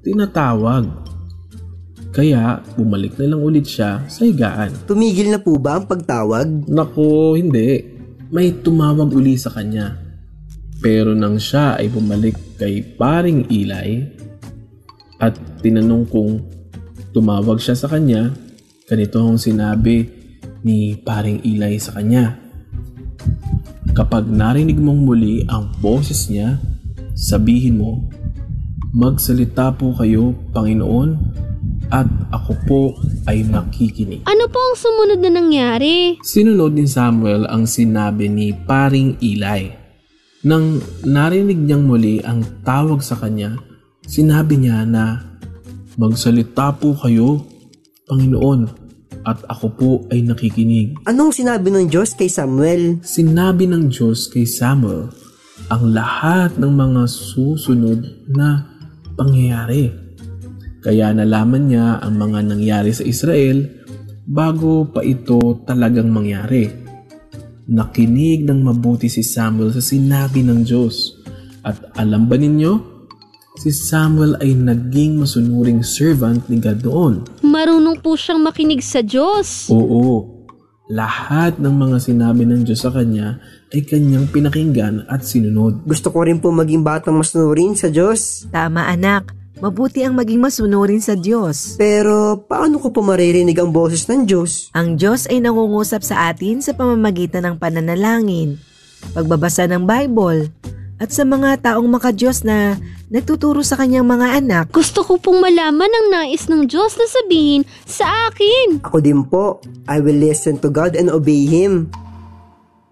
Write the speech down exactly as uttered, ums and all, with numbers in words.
tinatawag. Kaya bumalik na lang ulit siya sa higaan. Tumigil na po ba ang pagtawag? Naku, hindi. May tumawag uli sa kanya. Pero nang siya ay bumalik kay paring Eli at tinanong kung tumawag siya sa kanya, ganito ang sinabi ni paring Eli sa kanya. Kapag narinig mong muli ang boses niya, sabihin mo, magsalita po kayo, Panginoon, at ako po ay makikinig. Ano po ang sumunod na nangyari? Sinunod ni Samuel ang sinabi ni paring Eli. Nang narinig niyang muli ang tawag sa kanya, sinabi niya na, magsalita po kayo, Panginoon, at ako po ay nakikinig. Anong sinabi ng Diyos kay Samuel? Sinabi ng Diyos kay Samuel ang lahat ng mga susunod na pangyayari. Kaya nalaman niya ang mga nangyari sa Israel bago pa ito talagang mangyari. Nakinig ng mabuti si Samuel sa sinabi ng Diyos. At alam ba ninyo? Si Samuel ay naging masunuring servant ni God doon. Marunong po siyang makinig sa Diyos. Oo. Lahat ng mga sinabi ng Diyos sa kanya ay kanyang pinakinggan at sinunod. Gusto ko rin po maging batang masunurin sa Diyos. Tama anak. Mabuti ang maging masunurin sa Diyos. Pero paano ko po maririnig ang boses ng Diyos? Ang Diyos ay nangungusap sa atin sa pamamagitan ng pananalangin, pagbabasa ng Bible, at sa mga taong makadiyos na nagtuturo sa kanyang mga anak. Gusto ko pong malaman ang nais ng Diyos na sabihin sa akin. Ako din po. I will listen to God and obey Him.